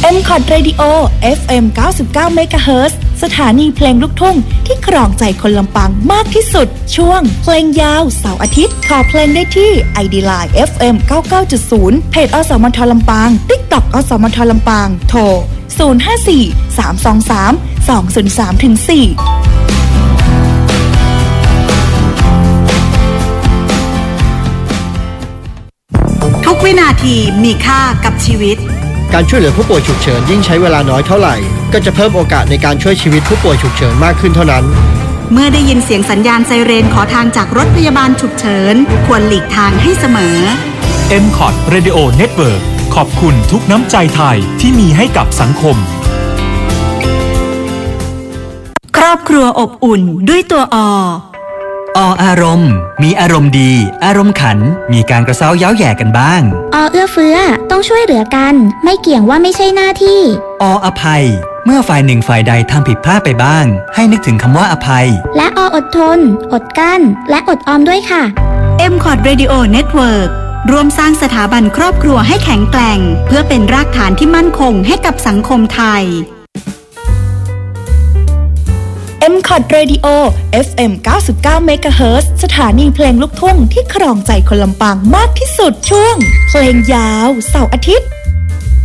MCOT Radio FM 99 MHz สถานีเพลงลูกทุ่งที่ครองใจคนลำปางมากที่สุดช่วงเพลงยาวเสาร์อาทิตย์ขอเพลงได้ที่ ID Line FM 99.0 เพจอสมทลำปาง TikTok อสมทลำปางโทร 054 323 203-4 ทุกวินาทีมีค่ากับชีวิตการช่วยเหลือผู้ป่วยฉุกเฉินยิ่งใช้เวลาน้อยเท่าไหร่ก็จะเพิ่มโอกาสในการช่วยชีวิตผู้ป่วยฉุกเฉินมากขึ้นเท่านั้นเมื่อได้ยินเสียงสัญญาณไซเรนขอทางจากรถพยาบาลฉุกเฉินควรหลีกทางให้เสมอ MCOT Radio Network ขอบคุณทุกน้ำใจไทยที่มีให้กับสังคมครอบครัวอบอุ่นด้วยตัวอารมณ์มีอารมณ์ดีอารมณ์ขันมีการกระเซ้าเย้าแย่กันบ้างเอื้อเฟื้อต้องช่วยเหลือกันไม่เกี่ยงว่าไม่ใช่หน้าที่อภัยเมื่อฝ่ายหนึ่งฝ่ายใดทำผิดพลาดไปบ้างให้นึกถึงคำว่าอภัยและอดทนอดกั้นและอดออมด้วยค่ะ MCOT Radio Network ร่วมสร้างสถาบันครอบครัวให้แข็งแกร่งเพื่อเป็นรากฐานที่มั่นคงให้กับสังคมไทย MCOT Radio FM 99 MHz สถานีเพลงลูกทุ่งที่ครองใจคนลำปางมากที่สุดช่วงเพลงยาวเสาร์อาทิตย์